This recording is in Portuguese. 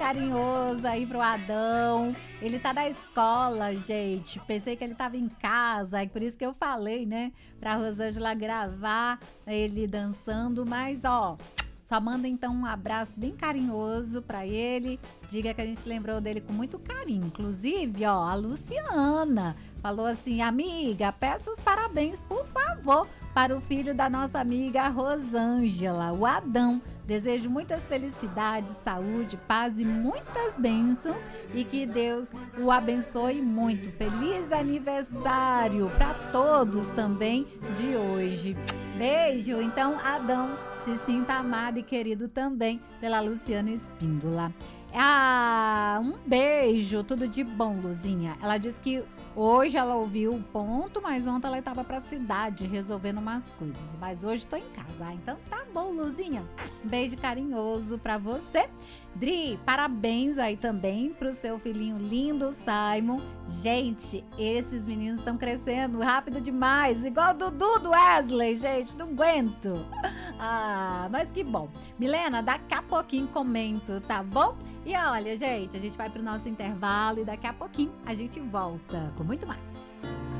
carinhoso aí pro Adão. Ele tá na escola, gente. Pensei que ele tava em casa, é por isso que eu falei, né, pra Rosângela gravar ele dançando, mas ó, só manda então um abraço bem carinhoso pra ele. Diga que a gente lembrou dele com muito carinho. Inclusive, ó, a Luciana falou assim: amiga, peça os parabéns, por favor, para o filho da nossa amiga Rosângela, o Adão. Desejo muitas felicidades, saúde, paz e muitas bênçãos e que Deus o abençoe muito. Feliz aniversário para todos também de hoje. Beijo. Então, Adão, se sinta amado e querido também pela Luciana Espíndola. Ah, um beijo, tudo de bom, Luzinha. Ela disse que hoje ela ouviu o ponto, mas ontem ela estava pra cidade resolvendo umas coisas. Mas hoje tô em casa. Ah, então tá bom, Luzinha. Um beijo carinhoso pra você. Dri, parabéns aí também pro seu filhinho lindo, Simon. Gente, esses meninos estão crescendo rápido demais, igual o Dudu do Wesley, gente, não aguento. Ah, mas que bom. Milena, daqui a pouquinho comento, tá bom? E olha, gente, a gente vai pro nosso intervalo e daqui a pouquinho a gente volta com muito mais.